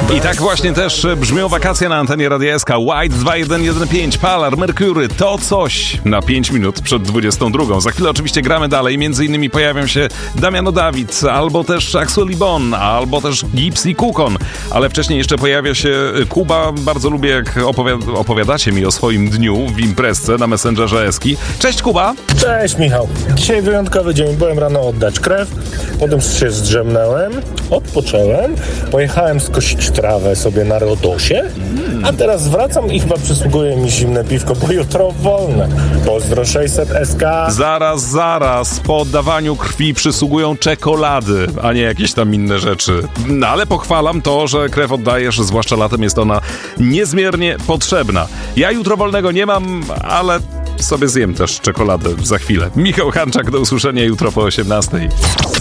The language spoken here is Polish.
I tak właśnie też brzmią wakacje na antenie Radia SK. White 2115, Palar, Mercury, to coś na 5 minut przed 22. Za chwilę oczywiście gramy dalej, między innymi pojawią się Damiano David, albo też Axel Libon, albo też Gipsy Kukon, ale wcześniej jeszcze pojawia się Kuba. Bardzo lubię, jak opowiadacie mi o swoim dniu w imprezce na Messengerze Eski. Cześć Kuba! Cześć Michał. Dzisiaj wyjątkowy dzień. Byłem rano oddać krew, potem się zdrzemnąłem, odpocząłem, pojechałem skosić trawę sobie na Rodosie, a teraz wracam i chyba przysługuje mi zimne piwko, bo jutro wolne. Pozdro 600 SK. Zaraz. Po oddawaniu krwi przysługują czekolady, a nie jakieś tam inne rzeczy. No ale pochwalam to, że krew oddajesz, zwłaszcza latem jest ona niezmiernie potrzebna. Ja jutro wolnego nie mam, ale sobie zjem też czekoladę za chwilę. Michał Hanczak, do usłyszenia jutro po 18:00.